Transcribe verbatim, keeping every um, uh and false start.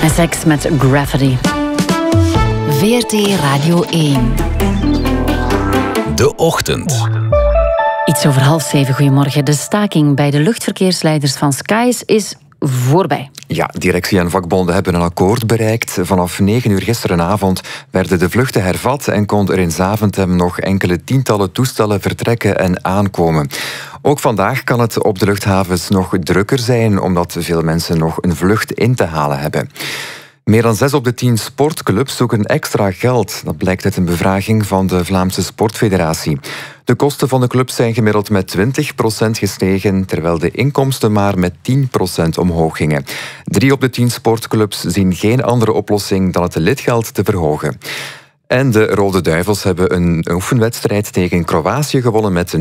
S X met Gravity. V R T Radio één. De Ochtend. Iets over half zeven, goedemorgen. De staking bij de luchtverkeersleiders van Skies is voorbij. Ja, directie en vakbonden hebben een akkoord bereikt. Vanaf negen uur gisterenavond werden de vluchten hervat en kon er in Zaventem nog enkele tientallen toestellen vertrekken en aankomen. Ook vandaag kan het op de luchthavens nog drukker zijn, omdat veel mensen nog een vlucht in te halen hebben. Meer dan zes op de tien sportclubs zoeken extra geld. Dat blijkt uit een bevraging van de Vlaamse Sportfederatie. De kosten van de clubs zijn gemiddeld met twintig procent gestegen, terwijl de inkomsten maar met tien procent omhoog gingen. Drie op de tien sportclubs zien geen andere oplossing dan het lidgeld te verhogen. En de Rode Duivels hebben een oefenwedstrijd tegen Kroatië gewonnen met een